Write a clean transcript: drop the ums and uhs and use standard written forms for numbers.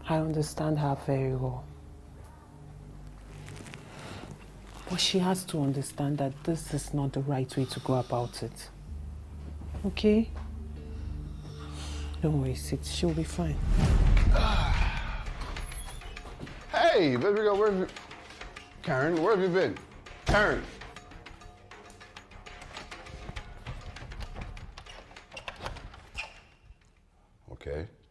I understand her very well. But she has to understand that this is not the right way to go about it. Okay? Don't worry, sit. She'll be fine. Hey, baby girl, where have you... Karen, where have you been? Karen! Okay.